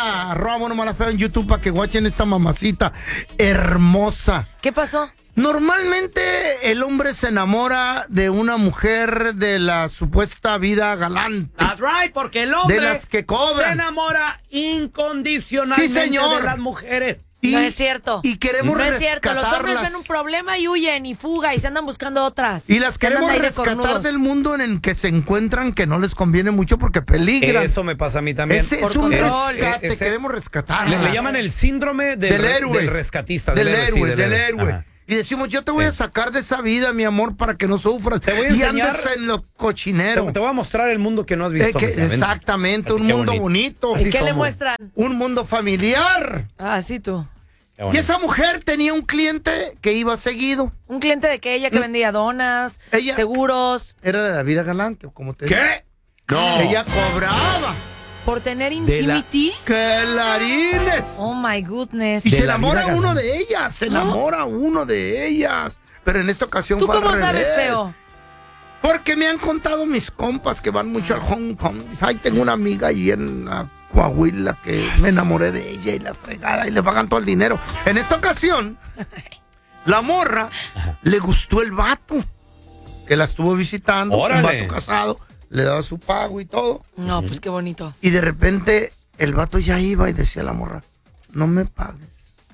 a Bueno Mala Feo en YouTube para que watchen esta mamacita hermosa. ¿Qué pasó? Normalmente el hombre se enamora de una mujer de la supuesta vida galante. That's right, porque el hombre de las que cobran. se enamora incondicionalmente de las mujeres. No es cierto. Y queremos No es cierto. Los hombres rescatarlas. ven un problema y huyen y fuga y se andan buscando otras. Y las queremos Andan ahí de rescatar cornudos. del mundo en el que se encuentran, que no les conviene mucho porque peligran. Eso me pasa a mí también. Ese es un control. rescate, queremos rescatar. Le llaman el síndrome del héroe. del rescatista. Del héroe. Ajá. Y decimos, yo te voy a sacar de esa vida, mi amor, para que no sufras. Te voy a y enseñar, andes en lo cochinero. Te voy a mostrar el mundo que no has visto. Exactamente, un mundo bonito. ¿Y qué le muestran? Un mundo familiar. Ah, sí, tú. Y esa mujer tenía un cliente que iba seguido. ¿Un cliente de que ella que vendía donas, seguros? Era de la vida galante, como te ¿Qué? No. Ella cobraba. ¿Por tener intimity? ¡Clarines! Oh, my goodness. Y se enamora uno de ellas, se enamora uno de ellas. Pero en esta ocasión ¿Tú fue al cómo sabes, revés. feo? Porque me han contado mis compas que van mucho al Hong Kong. Ay, tengo una amiga allí en Coahuila que me enamoré de ella y la fregada y le pagan todo el dinero. En esta ocasión, la morra le gustó el vato que la estuvo visitando. ¡Órale! Un vato casado, le daba su pago y todo. No, pues qué bonito. Y de repente el vato ya iba y decía a la morra, no me pagues.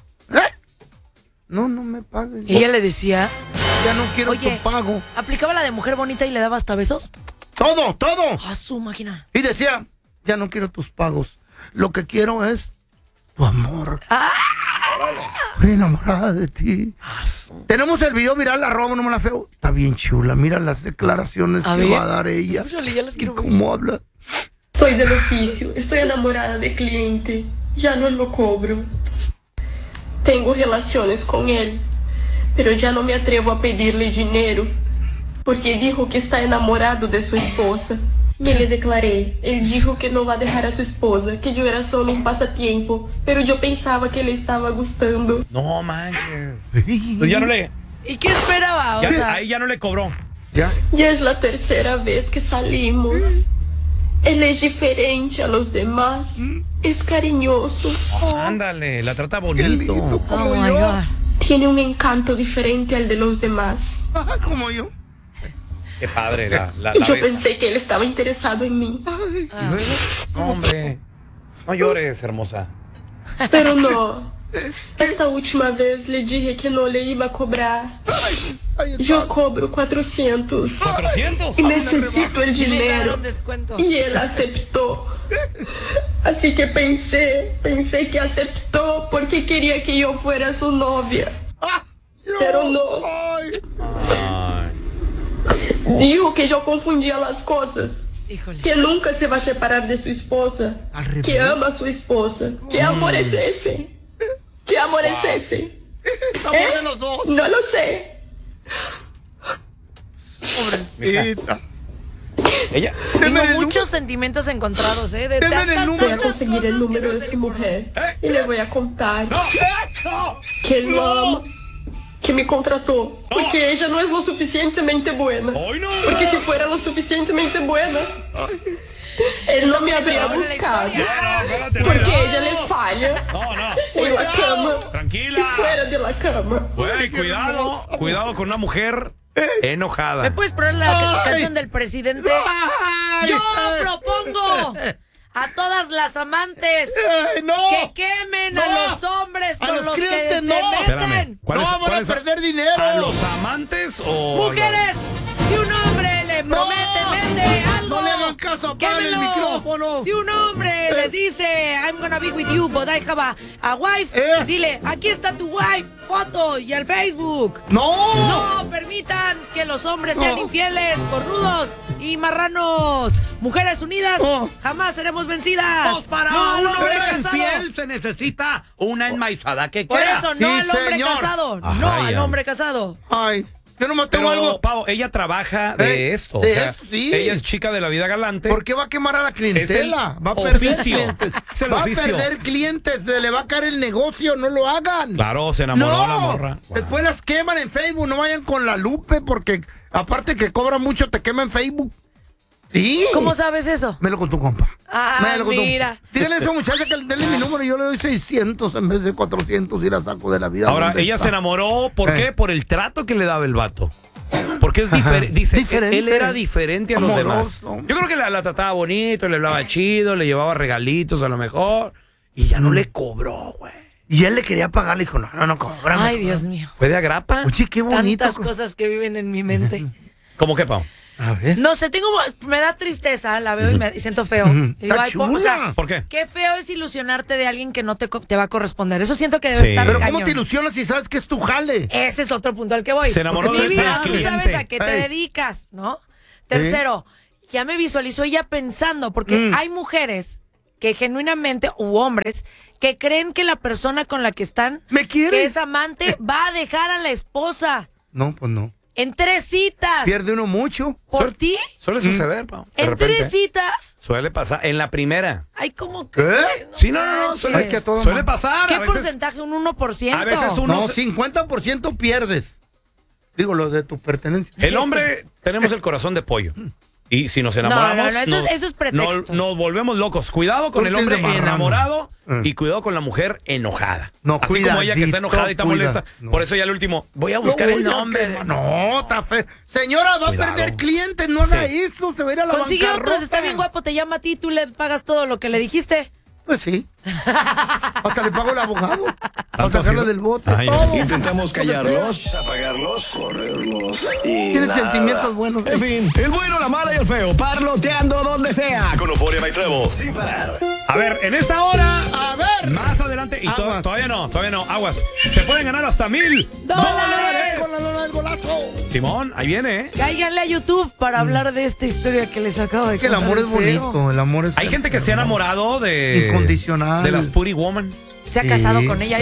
No me pagues. Y ella le decía, ya no quiero oye, tu pago. ¿aplicaba la de mujer bonita y le daba hasta besos? Todo. A su máquina. Y decía, ya no quiero tus pagos. Lo que quiero es tu amor. Estoy enamorada de ti. Tenemos el video viral, @no me la feo. Está bien chula. Mira las declaraciones que va a dar ella. Ya las quiero ver. ¿Cómo habla? Soy del oficio, estoy enamorada de cliente, ya no lo cobro. Tengo relaciones con él, pero ya no me atrevo a pedirle dinero, porque dijo que está enamorado de su esposa. Me le declaré, él dijo que no va a dejar a su esposa, que yo era solo un pasatiempo, pero yo pensaba que le estaba gustando. No manches. Pues ya no le... ¿Y qué esperaba? O sea, ahí ya no le cobró. Ya es la tercera vez que salimos. Él es diferente a los demás, es cariñoso. Ándale, la trata bonito. oh my God. Tiene un encanto diferente al de los demás. Como yo. Qué padre la Y yo ves. pensé que él estaba interesado en mí. No, hombre. No llores, hermosa. Pero no. Esta última vez le dije que no le iba a cobrar. Yo cobro 400. ¿400? Y necesito el Y le dinero. dieron descuento. Y él aceptó. Así que pensé que aceptó porque quería que yo fuera su novia. Pero no. Dijo que yo confundía las cosas. Híjole. Que nunca se va a separar de su esposa. Que ama a su esposa. ¿Qué amor es ese? ¿Qué amor es ese? Es amor de los dos. No lo sé. Pobrecita. Ella. Tengo muchos sentimientos encontrados, ¿eh? De Deme el tantas, número. Voy a tantas conseguir cosas el número que no de sé su cómo. mujer. Y le voy a contar que él lo ama. Que me contrató. Porque ella no es lo suficientemente buena. Porque si fuera lo suficientemente buena, él no me habría buscado. Porque ella le falla en la cama Tranquila. y fuera de la cama. Güey, cuidado con una mujer enojada. ¿Me puedes poner la canción del presidente? Yo propongo a todas las amantes que quemen a los hombres con los que clientes se no. meten. Espérame. No, van a perder dinero. ¿A los amantes o...? Mujeres, si un hombre le promete, vende algo, No le hagan caso, apaga el quémelo. micrófono. Si un hombre les dice, I'm gonna be with you, but I have a wife, dile, aquí está tu wife, foto y al Facebook. No permitan que los hombres sean infieles, cornudos y marranos. Mujeres unidas, jamás seremos vencidas. Pues para no un al hombre hombre casado. infiel se necesita una enmaizada que Por quiera. eso, no Sí, al hombre señor. casado. Ajá, No al ya. hombre casado. Ay, yo no me tengo Pero, algo. Pau, ella trabaja de esto. de o sea, esto, sí. ella es chica de la vida galante. ¿Por qué va a quemar a la clientela? Es el Va a perder oficio. clientes. Es el va oficio. a perder clientes, le va a caer el negocio, no lo hagan. Claro, se enamoró la morra. Después las queman en Facebook, no vayan con la Lupe porque aparte que cobra mucho te quema en Facebook. Sí. ¿Cómo sabes eso? Me lo contó un compa. Mira. Dígale a esa muchacha que denle mi número y yo le doy 600 en vez de 400 y la saco de la vida. Ahora, ella se enamoró, ¿por qué? Por el trato que le daba el vato. Porque es diferente. Dice, diferente. él era diferente a los demás. Amoroso. Yo creo que la trataba bonito, le hablaba chido, le llevaba regalitos a lo mejor. Y ya no le cobró, güey. Y él le quería pagar, le dijo, no, cóbrame. Ay, Dios mío. ¿Fue de agrapa? Oye, qué bonito. Tantas cosas que viven en mi mente. ¿Cómo qué, Pau? A ver. No sé, me da tristeza, la veo y siento feo. Y digo, Está chula. ¿Por qué? Qué feo es ilusionarte de alguien que no te va a corresponder. Eso siento que debe estar Pero cañón. ¿cómo te ilusionas si sabes que es tu jale? Ese es otro punto al que voy. Se enamoró Mi del vida, tú cliente. sabes a qué te dedicas, ¿no? Tercero, ya me visualizó ella pensando, porque hay mujeres que genuinamente, u hombres, que creen que la persona con la que están, ¿Me quiere? que es amante, va a dejar a la esposa. No, pues no. En 3 citas. Pierde uno mucho. ¿Por ti? Suele suceder, Pau. De En repente. 3 citas. Suele pasar. En la primera. Ay, ¿cómo que? ¿Qué? Sí, no. Suele, Ay, que a todo suele mal. pasar. ¿Qué a veces, porcentaje? ¿Un 1%? A veces uno. No, 50% pierdes. Digo, lo de tu pertenencia. El hombre, tenemos el corazón de pollo. Y si nos enamoramos. No, eso es pretexto. Nos volvemos locos. Cuidado con el hombre Porque es de marrano. enamorado y cuidado con la mujer enojada. No, así como ella que está enojada y está cuidadito, molesta. no. Por eso ya al último, voy a buscar el nombre. No, está feo. Señora, va Cuidado. a perder clientes, no haga eso, se va a ir a la Consigue bancarrota. otros, está bien guapo, te llama a ti, tú le pagas todo lo que le dijiste. Pues sí. Hasta le pago el abogado. Para ¿Tanto sacarlo así? del bote. Ay, todo. Intentamos callarlos, apagarlos, correrlos y Tiene nada. sentimientos buenos. En fin, el bueno, la mala y el feo, parloteando donde sea. Con Euforia My Trevo, sin parar. A ver, en esta hora. A ver. Más adelante. Y Aguas. todavía no. Aguas. Se pueden ganar hasta $1,000. Con la lona del golazo. Simón, ahí viene, ¿eh? Cáiganle a YouTube para hablar de esta historia que les acabo de Es que el contar. amor es feo. bonito, el amor es Hay gente que se ha enamorado de. Incondicional. De las Puri Woman. Se ha casado Sí. con ella.